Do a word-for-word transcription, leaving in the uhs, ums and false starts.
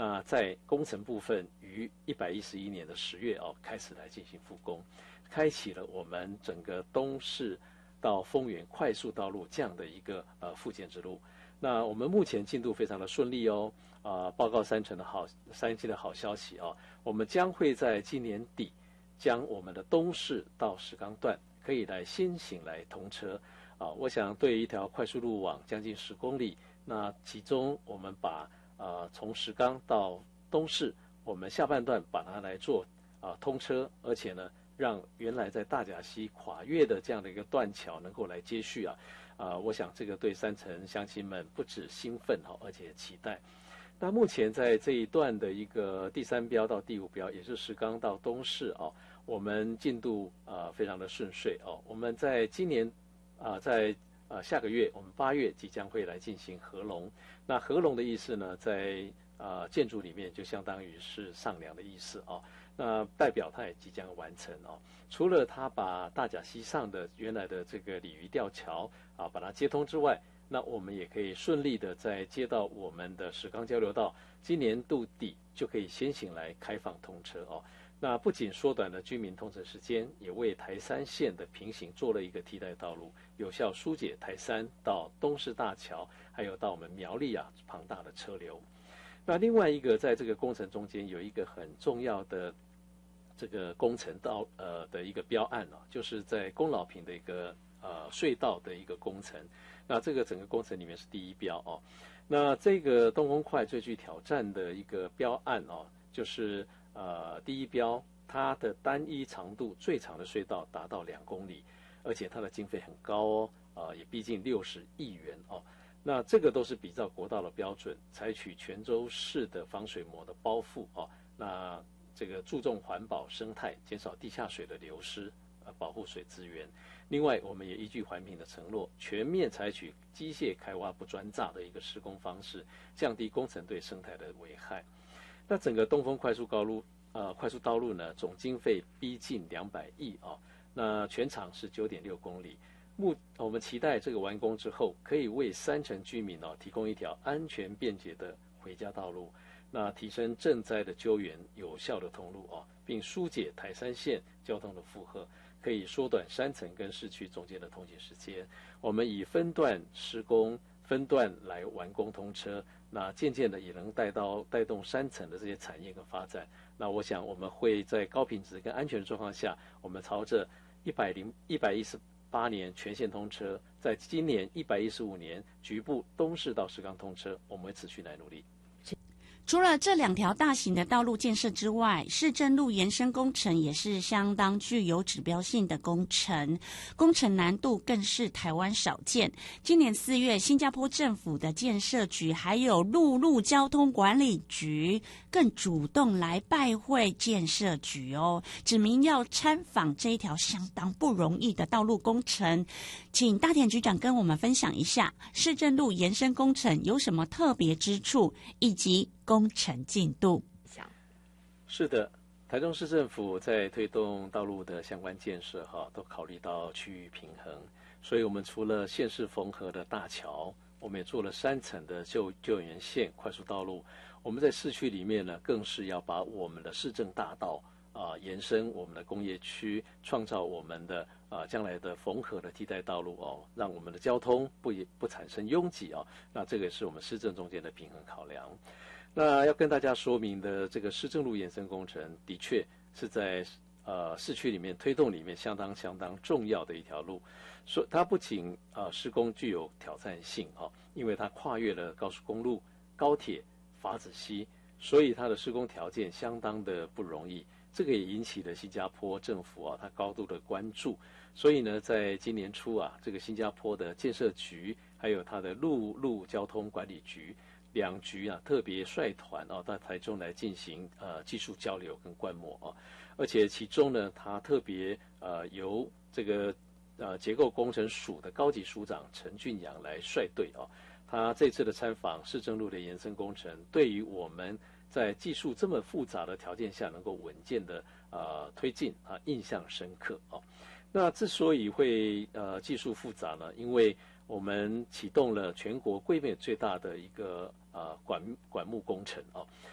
那在工程部分于一百一十一年的十月哦开始来进行复工，开启了我们整个东势到丰原快速道路这样的一个呃复建之路。那我们目前进度非常的顺利哦，啊、呃，报告三成的好三期的好消息哦，我们将会在今年底将我们的东势到石冈段可以来先行来通车啊、呃，我想对于一条快速路网将近十公里，那其中我们把呃从石冈到东势，我们下半段把它来做啊、呃、通车，而且呢让原来在大甲溪跨越的这样的一个断桥能够来接续啊。啊、呃，我想这个对山城乡亲们不止兴奋哈，而且期待。那目前在这一段的一个第三标到第五标，也是石冈到东势哦，我们进度呃非常的顺遂哦。我们在今年啊、呃，在呃下个月，我们八月即将会来进行合龙。那合龙的意思呢，在呃建筑里面就相当于是上梁的意思哦。那代表它也即将完成哦。除了它把大甲溪上的原来的这个鲤鱼吊桥啊把它接通之外，那我们也可以顺利的在接到我们的石冈交流道，今年度底就可以先行来开放通车哦。那不仅缩短了居民通车时间，也为台三线的平行做了一个替代道路，有效疏解台三到东势大桥，还有到我们苗栗啊庞大的车流。那另外一个，在这个工程中间有一个很重要的这个工程道呃的一个标案哦，就是在宫老坪的一个呃隧道的一个工程。那这个整个工程里面是第一标哦。那这个东风快最具挑战的一个标案哦，就是呃第一标，它的单一长度最长的隧道达到两公里，而且它的经费很高哦，啊、呃、也逼近六十亿元哦。那这个都是比照国道的标准，采取泉州式的防水膜的包覆哦。那这个注重环保生态，减少地下水的流失，呃，保护水资源。另外，我们也依据环评的承诺，全面采取机械开挖不专炸的一个施工方式，降低工程对生态的危害。那整个东风快速高路呃快速道路呢，总经费逼近两百亿啊、哦。那全长是九点六公里。目我们期待这个完工之后，可以为山城居民哦提供一条安全便捷的回家道路，那提升赈灾的救援有效的通路哦，并疏解台三线交通的负荷，可以缩短山城跟市区中间的通行时间。我们以分段施工、分段来完工通车，那渐渐的也能带到带动山城的这些产业跟发展。那我想我们会在高品质跟安全的状况下，我们朝着一百零一百一十。八年全线通车，在今年一百一十五年局部东势到石冈通车，我们会持续来努力。 除了这两条大型的道路建设之外，市政路延伸工程也是相当具有指标性的工程，工程难度更是台湾少见。今年四月，新加坡政府的建设局还有陆路交通管理局更主动来拜会建设局哦，指明要参访这一条相当不容易的道路工程。请大田局长跟我们分享一下市政路延伸工程有什么特别之处，以及工程进度。 是的，台中市政府在推动道路的相关建设哈，都考虑到区域平衡，所以我们除了县市缝合的大桥，我们也做了三层的救救援线快速道路。我们在市区里面呢，更是要把我们的市政大道啊、呃、延伸我们的工业区，创造我们的啊、呃、将来的缝合的替代道路哦，让我们的交通不不产生拥挤哦。那这个也是我们市政中间的平衡考量。那要跟大家说明的，这个市政路延伸工程的确是在呃市区里面推动里面相当相当重要的一条路。所它不仅呃施工具有挑战性哦，因为它跨越了高速公路、高铁、法子溪，所以它的施工条件相当的不容易。这个也引起了新加坡政府啊，它高度的关注。所以呢，在今年初啊，这个新加坡的建设局还有它的陆路交通管理局。两局啊特别率团啊到台中来进行呃技术交流跟观摩啊，而且其中呢，他特别呃由这个呃结构工程署的高级署长陈俊阳来率队啊，他这次的参访市政路的延伸工程，对于我们在技术这么复杂的条件下能够稳健的呃推进啊，印象深刻啊。那之所以会呃技术复杂呢，因为我们启动了全国规模最大的一个呃管管木工程啊，